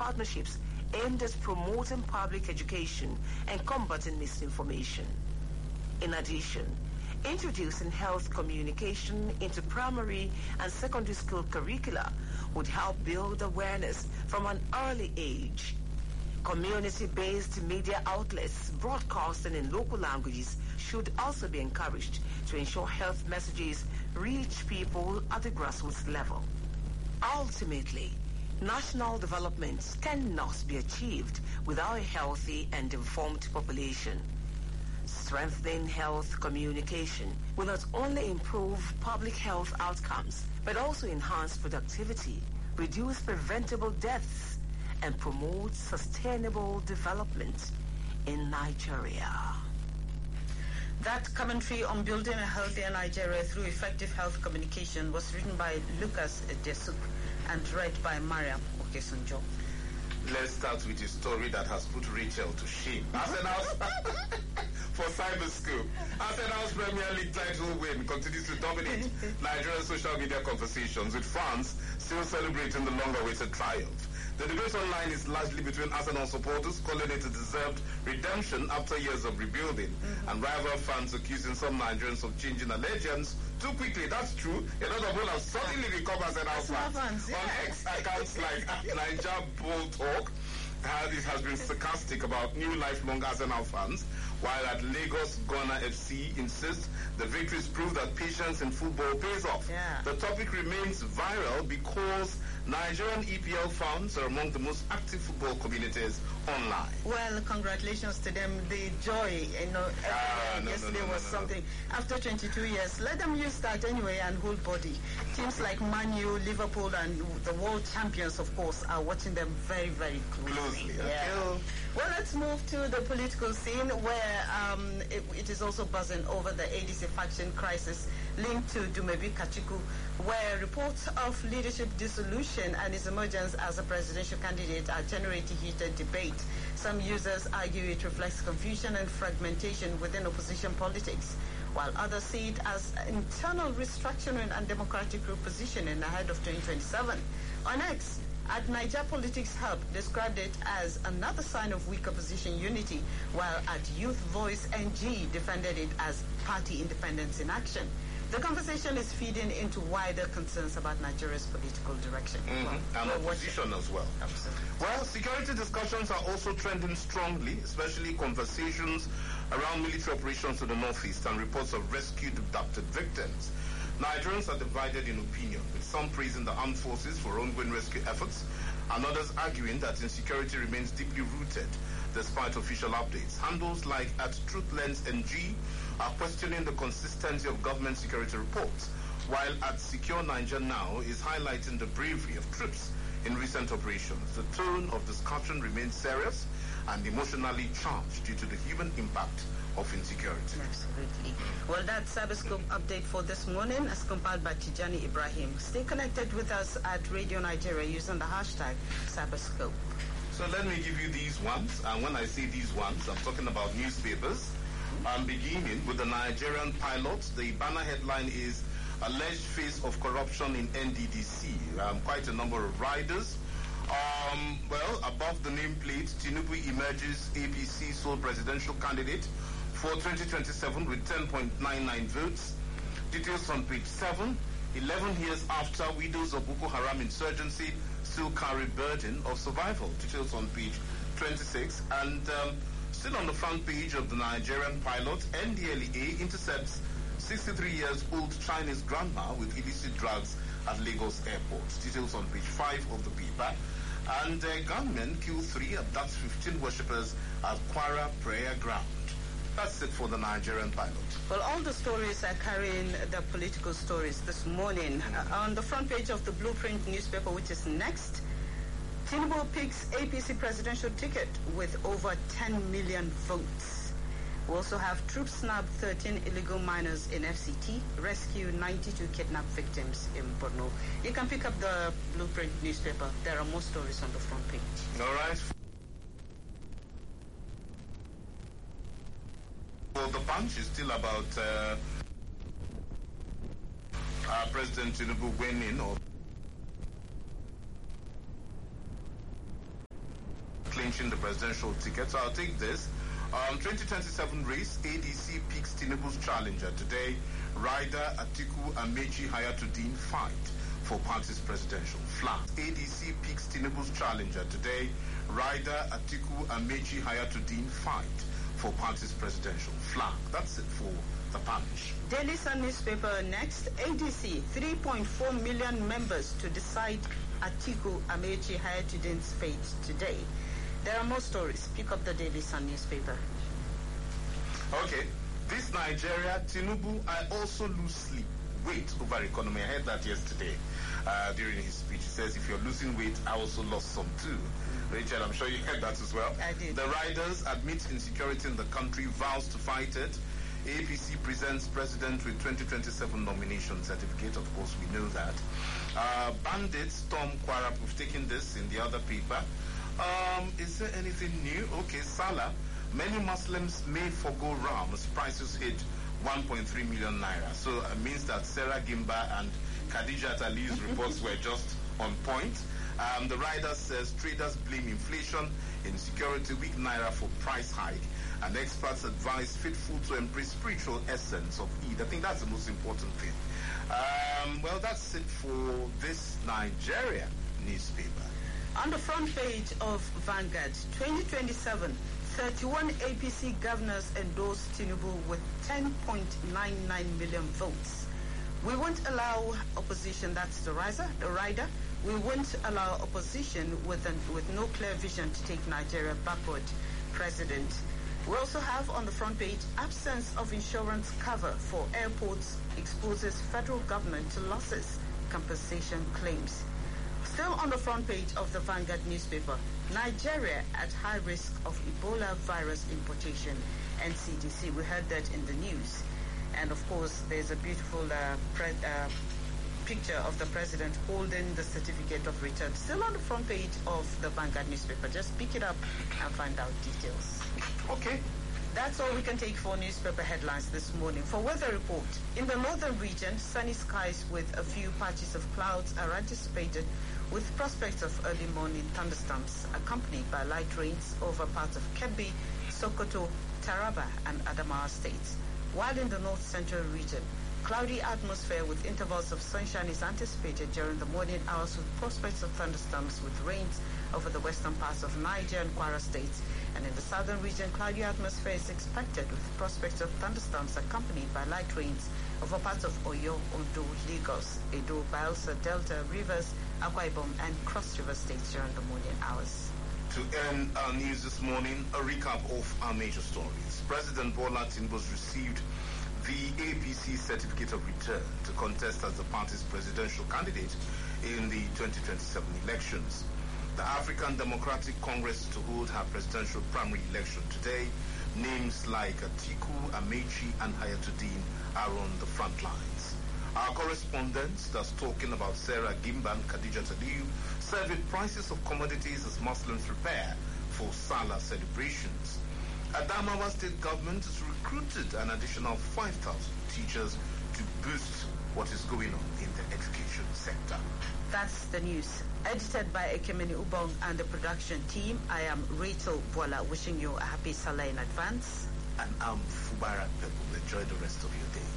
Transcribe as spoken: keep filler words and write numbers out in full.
partnerships aimed at promoting public education and combating misinformation. In addition, introducing health communication into primary and secondary school curricula would help build awareness from an early age. Community-based media outlets broadcasting in local languages should also be encouraged to ensure health messages reach people at the grassroots level. Ultimately, national development cannot be achieved without a healthy and informed population. Strengthening health communication will not only improve public health outcomes, but also enhance productivity, reduce preventable deaths, and promote sustainable development in Nigeria. That commentary on building a healthier Nigeria through effective health communication was written by Lucas Desuk and read by Mariam Okesunjo. Let's start with a story that has put Rachel to shame. Arsenal's for Cyber Scoop. Arsenal's Premier League title win continues to dominate Nigerian social media conversations, with fans still celebrating the long-awaited triumph. The debate online is largely between Arsenal supporters calling it a deserved redemption after years of rebuilding, mm-hmm. and rival fans accusing some Nigerians of changing allegiance too quickly. That's true. A lot of people have suddenly become Arsenal fans. fans yeah. On X accounts like Niger Bull Talk, how it has been sarcastic about new lifelong Arsenal fans, while at Lagos Ghana F C insists the victories prove that patience in football pays off. Yeah. The topic remains viral because Nigerian E P L fans are among the most active football communities online. Well, congratulations to them. The joy, you know, ah, no, yesterday no, no, was no, no, something. No. After twenty-two years, let them use that anyway and hold body. Teams like Man U, Liverpool, and the world champions, of course, are watching them very, very closely. Closely, okay. Yeah. Well, let's move to the political scene where um, it, it is also buzzing over the A D C faction crisis linked to Dumebi Kachiku, where reports of leadership dissolution and his emergence as a presidential candidate are generating heated debate. Some users argue it reflects confusion and fragmentation within opposition politics, while others see it as internal restructuring and democratic repositioning ahead of twenty twenty-seven. On X, at Niger Politics Hub, described it as another sign of weak opposition unity, while at Youth Voice N G defended it as party independence in action. The conversation is feeding into wider concerns about Nigeria's political direction. Mm-hmm. Well, and opposition as well. Absolutely. Well, security discussions are also trending strongly, especially conversations around military operations to the northeast and reports of rescued abducted victims. Nigerians are divided in opinion, with some praising the armed forces for ongoing rescue efforts and others arguing that insecurity remains deeply rooted despite official updates. Handles like at Truthlands N G are questioning the consistency of government security reports, while at Secure Niger Now is highlighting the bravery of troops in recent operations. The tone of discussion remains serious and emotionally charged due to the human impact of insecurity. Absolutely. Well, that's Cyberscope update for this morning, as compiled by Tijani Ibrahim. Stay connected with us at Radio Nigeria using the hashtag Cyberscope. So let me give you these ones. And when I say these ones, I'm talking about newspapers. I'm beginning with the Nigerian pilot. The banner headline is alleged face of corruption in N D D C. Um, quite a number of riders. Um, well, above the nameplate, Tinubu emerges A P C sole presidential candidate for twenty twenty-seven with ten point nine nine votes. Details on page seven. eleven years after, widows of Boko Haram insurgency still carry burden of survival. Details on page twenty-six. And um, still on the front page of the Nigerian pilot, N D L E A intercepts sixty-three years old Chinese grandma with illicit drugs at Lagos Airport. Details on page five of the paper. And uh, gunmen kill three, abduct fifteen worshippers at Kwara Prayer Ground. That's it for the Nigerian pilot. Well, all the stories are carrying the political stories this morning. Uh, on the front page of the Blueprint newspaper, which is next, Tinubu picks A P C presidential ticket with over ten million votes. We also have troops snap thirteen illegal miners in F C T, rescue ninety-two kidnapped victims in Borno. You can pick up the Blueprint newspaper. There are more stories on the front page. All right. Well, the punch is still about uh, uh, President Tinubu winning or clinching the presidential ticket. So I'll take this. Um, twenty twenty-seven race, A D C picks Tinubu's challenger today. Rider Atiku Amechi Hayatuddin fight for party's presidential flag. A D C picks Tinubu's challenger today. Rider Atiku Amechi Hayatuddin fight for party's presidential flag. That's it for the punch. Daily Sun newspaper next. A D C, three point four million members to decide Atiku Amechi Hayatuddin's fate today. There are more stories. Pick up the Daily Sun newspaper. Okay. This Nigeria, Tinubu, I also lose sleep, weight over economy. I heard that yesterday uh, during his speech. He says, if you're losing weight, I also lost some too. Rachel, I'm sure you heard that as well. I did. The riders admit insecurity in the country, vows to fight it. A P C presents president with twenty twenty-seven nomination certificate. Of course, we know that. Uh, bandits storm Kwara. We've taken this in the other paper. Um, is there anything new? Okay, Salah. Many Muslims may forgo Ram as prices hit one point three million naira. So it means that Sarah Gimba and Khadija Ali's reports were just on point. Um, the rider says traders blame inflation, insecurity, weak naira for price hike, and experts advise faithful to embrace spiritual essence of Eid. I think that's the most important thing. Um, well, that's it for this Nigeria newspaper. On the front page of Vanguard, twenty twenty-seven, thirty-one A P C governors endorsed Tinubu with ten point nine nine million votes. We won't allow opposition, that's the riser, the rider. We won't allow opposition with an, with no clear vision to take Nigeria backward, President. We also have on the front page, absence of insurance cover for airports exposes federal government to losses, compensation claims. Still on the front page of the Vanguard newspaper, Nigeria at high risk of Ebola virus importation, N C D C. We heard that in the news. And of course, there's a beautiful uh, pre- uh, picture of the president holding the certificate of return. Still on the front page of the Vanguard newspaper. Just pick it up and find out details. Okay. That's all we can take for newspaper headlines this morning. For weather report, in the northern region, sunny skies with a few patches of clouds are anticipated, with prospects of early morning thunderstorms accompanied by light rains over parts of Kebbi, Sokoto, Taraba, and Adamawa states. While in the north central region, cloudy atmosphere with intervals of sunshine is anticipated during the morning hours, with prospects of thunderstorms with rains over the western parts of Niger and Kwara states. And in the southern region, cloudy atmosphere is expected with prospects of thunderstorms accompanied by light rains over parts of Oyo, Ondo, Lagos, Edo, Bayelsa, Delta, Rivers, Akwa Ibom, and Cross River states during the morning hours. To end our news this morning, a recap of our major stories. President Bola Tinubu received the A P C certificate of return to contest as the party's presidential candidate in the twenty twenty-seven elections. The African Democratic Congress to hold her presidential primary election today. Names like Atiku, Amechi, and Hayatuddin are on the front lines. Our correspondents that's talking about Sarah Gimba and Khadija Aliu surveyed prices of commodities as Muslims prepare for Salah celebrations. Adamawa State Government has recruited an additional five thousand teachers to boost what is going on in the education sector. That's the news. Edited by Ekemini Ubong and the production team, I am Rachel Bola, wishing you a happy Salah in advance. And I'm Fubara Pepu. Enjoy the rest of your day.